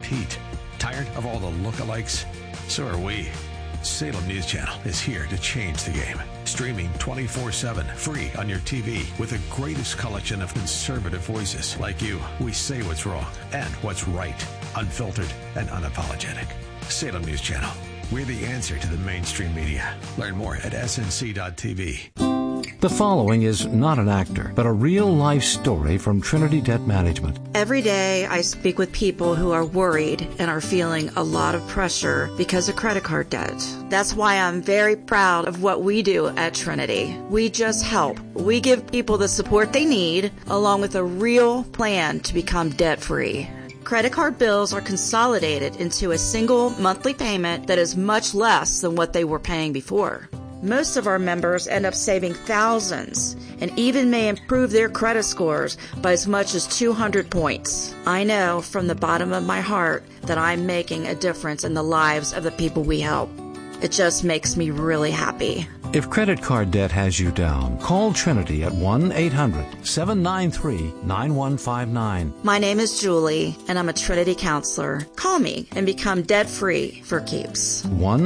heat. Tired of all the lookalikes? So are we. Salem News Channel is here to change the game. Streaming 24/7, free on your TV with the greatest collection of conservative voices like you. We say what's wrong and what's right, unfiltered and unapologetic. Salem News Channel. We're the answer to the mainstream media. Learn more at snc.tv. The following is not an actor, but a real-life story from Trinity Debt Management. Every day I speak with people who are worried and are feeling a lot of pressure because of credit card debt. That's why I'm very proud of what we do at Trinity. We just help. We give people the support they need, along with a real plan to become debt-free. Credit card bills are consolidated into a single monthly payment that is much less than what they were paying before. Most of our members end up saving thousands and even may improve their credit scores by as much as 200 points. I know from the bottom of my heart that I'm making a difference in the lives of the people we help. It just makes me really happy. If credit card debt has you down, call Trinity at 1-800-793-9159. My name is Julie, and I'm a Trinity counselor. Call me and become debt-free for keeps.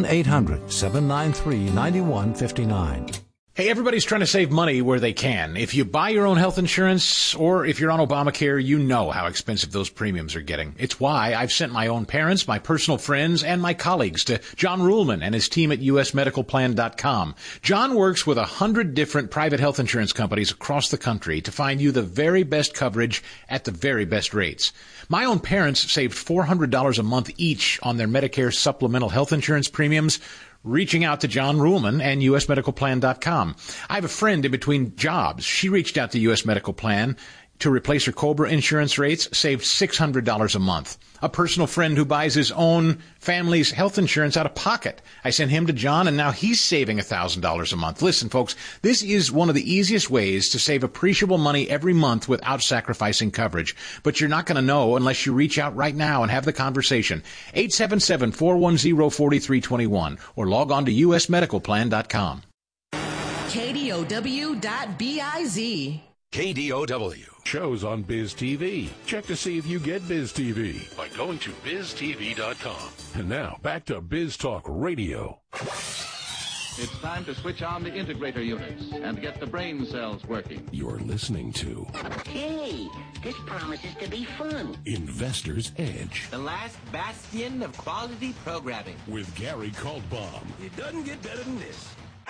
1-800-793-9159. Hey, everybody's trying to save money where they can. If you buy your own health insurance or if you're on Obamacare, you know how expensive those premiums are getting. It's why I've sent my own parents, my personal friends, and my colleagues to John Ruhlman and his team at usmedicalplan.com. John works with 100 different private health insurance companies across the country to find you the very best coverage at the very best rates. My own parents saved $400 a month each on their Medicare supplemental health insurance premiums, reaching out to John Ruhlman and usmedicalplan.com. I have a friend in between jobs. She reached out to US Medical Plan to replace her COBRA insurance rates, saved $600 a month. A personal friend who buys his own family's health insurance out of pocket. I sent him to John, and now he's saving $1,000 a month. Listen, folks, this is one of the easiest ways to save appreciable money every month without sacrificing coverage. But you're not going to know unless you reach out right now and have the conversation. 877-410-4321 or log on to usmedicalplan.com. KDOW.biz. KDOW. Shows on Biz TV. Check to see if you get Biz TV by going to biztv.com. And now, back to Biz Talk Radio. It's time to switch on the integrator units and get the brain cells working. You're listening to... Hey, this promises to be fun. Investor's Edge. The last bastion of quality programming. With Gary Kaltbaum. It doesn't get better than this.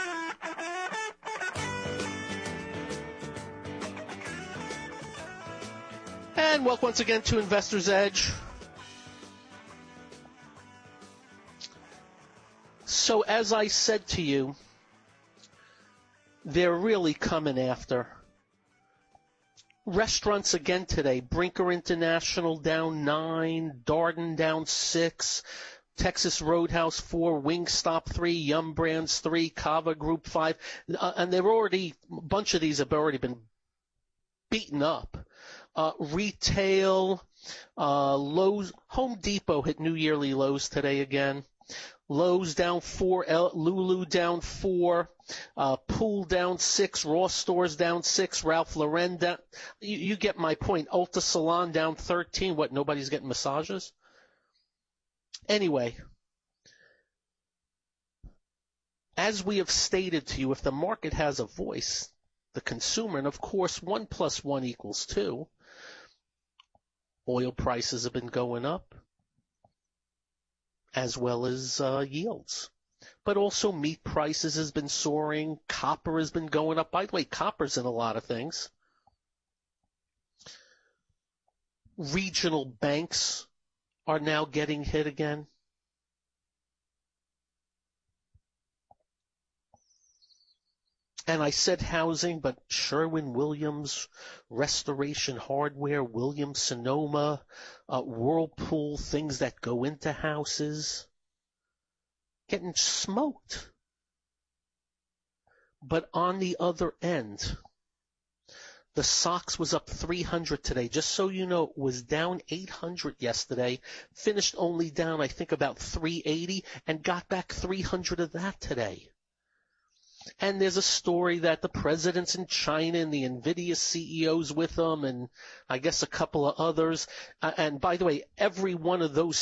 And welcome once again to Investor's Edge. So as I said to you, they're really coming after. Restaurants again today. Brinker International down 9, Darden down 6, Texas Roadhouse 4, Wingstop 3, Yum Brands 3, Cava Group 5. And they're already, a bunch of these have already been beaten up. Retail, Lowe's, Home Depot hit new yearly lows today again. Lowe's down 4, Lulu down 4, Pool down 6, Ross Stores down 6, Ralph Lauren down. You get my point. Ulta Salon down 13. What, nobody's getting massages? Anyway, as we have stated to you, if the market has a voice, the consumer, and of course 1 + 1 = 2, oil prices have been going up, as well as yields. But also meat prices has been soaring. Copper has been going up. By the way, copper's in a lot of things. Regional banks are now getting hit again. And I said housing, but Sherwin-Williams, Restoration Hardware, Williams-Sonoma, Whirlpool, things that go into houses, getting smoked. But on the other end, the SOX was up 300 today. Just so you know, it was down 800 yesterday, finished only down, I think, about 380, and got back 300 of that today. And there's a story that the president's in China and the NVIDIA CEO's with them, and I guess a couple of others. And by the way, every one of those